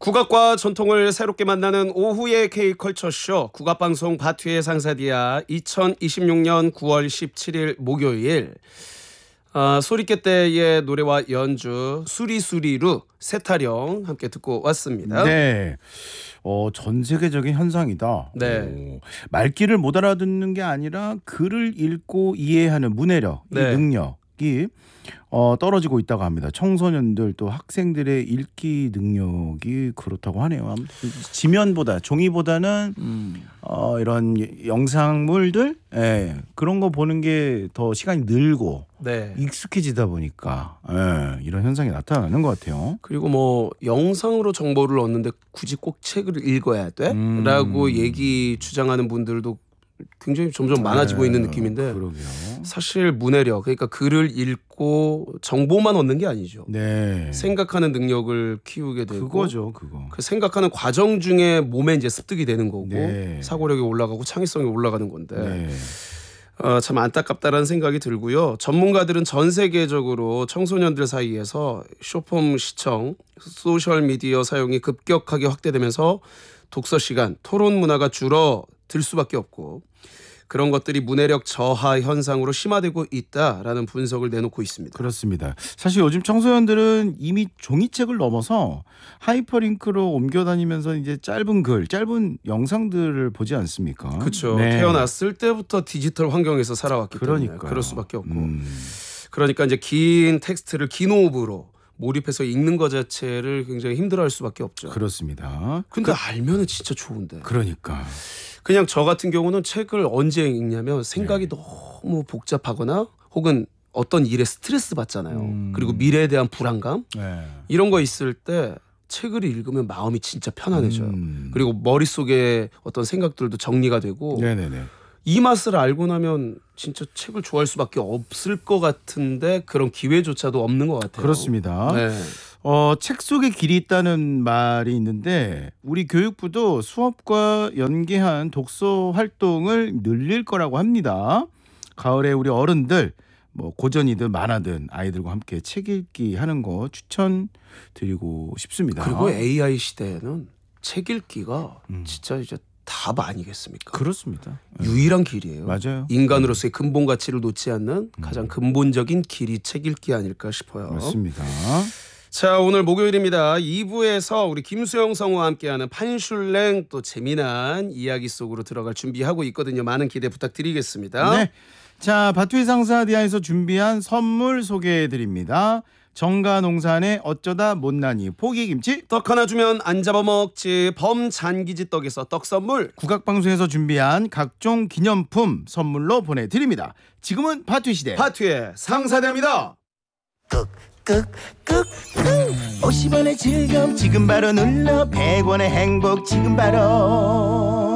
국악과 전통을 새롭게 만나는 오후의 K컬처쇼 국악방송 바투의 상사디아 2026년 9월 17일 목요일 소리깨 때의 노래와 연주 수리수리루 세타령 함께 듣고 왔습니다. 네. 전 세계적인 현상이다. 네. 말귀를 못 알아듣는 게 아니라 글을 읽고 이해하는 문해력, 네. 이 능력이 떨어지고 있다고 합니다. 청소년들 또 학생들의 읽기 능력이 그렇다고 하네요. 지면보다 종이보다는 이런 영상물들 그런 거 보는 게 더 시간이 늘고 네. 익숙해지다 보니까 이런 현상이 나타나는 것 같아요. 그리고 뭐 영상으로 정보를 얻는데 굳이 꼭 책을 읽어야 돼? 라고 얘기 주장하는 분들도 굉장히 점점 많아지고 있는 느낌인데 그러게요. 사실 문해력 그러니까 글을 읽고 정보만 얻는 게 아니죠. 네. 생각하는 능력을 키우게 되고 그거죠, 그거. 그 생각하는 과정 중에 몸에 이제 습득이 되는 거고 네. 사고력이 올라가고 창의성이 올라가는 건데 네. 참 안타깝다라는 생각이 들고요. 전문가들은 전 세계적으로 청소년들 사이에서 쇼폼 시청, 소셜미디어 사용이 급격하게 확대되면서 독서 시간, 토론 문화가 줄어들 수밖에 없고 그런 것들이 문해력 저하 현상으로 심화되고 있다라는 분석을 내놓고 있습니다. 그렇습니다. 사실 요즘 청소년들은 이미 종이책을 넘어서 하이퍼링크로 옮겨다니면서 이제 짧은 글, 짧은 영상들을 보지 않습니까? 그렇죠. 네. 태어났을 때부터 디지털 환경에서 살아왔기 때문에 그러니까요. 그럴 수밖에 없고 그러니까 이제 긴 텍스트를 긴 호흡으로 몰입해서 읽는 것 자체를 굉장히 힘들어할 수밖에 없죠. 그렇습니다. 근데 알면은 진짜 좋은데. 그러니까. 그냥 저 같은 경우는 책을 언제 읽냐면 생각이 너무 복잡하거나 혹은 어떤 일에 스트레스 받잖아요. 그리고 미래에 대한 불안감 이런 거 있을 때 책을 읽으면 마음이 진짜 편안해져요. 그리고 머릿속에 어떤 생각들도 정리가 되고 네네네. 이 맛을 알고 나면 진짜 책을 좋아할 수밖에 없을 것 같은데 그런 기회조차도 없는 것 같아요. 그렇습니다. 네. 책 속에 길이 있다는 말이 있는데 우리 교육부도 수업과 연계한 독서 활동을 늘릴 거라고 합니다. 가을에 우리 어른들 뭐 고전이든 만화든 아이들과 함께 책 읽기 하는 거 추천드리고 싶습니다. 그리고 AI 시대에는 책 읽기가 진짜 이제 답 아니겠습니까? 그렇습니다. 유일한 길이에요. 맞아요. 인간으로서의 근본 가치를 놓지 않는 가장 근본적인 길이 책 읽기 아닐까 싶어요. 맞습니다. 자, 오늘 목요일입니다. 2부에서 우리 김수영 성우와 함께하는 판슐랭 또 재미난 이야기 속으로 들어갈 준비하고 있거든요. 많은 기대 부탁드리겠습니다. 네. 자, 바투의 상사디아에서 준비한 선물 소개해드립니다. 정가농산의 어쩌다 못난이 포기김치, 떡 하나 주면 안 잡아먹지 범잔기지 떡에서 떡 선물, 국악방송에서 준비한 각종 기념품 선물로 보내드립니다. 지금은 바투 시대 바투의 상사대입니다. 꾹꾹꾹꾹 50원의 즐거움 지금 바로 눌러 100원의 행복 지금 바로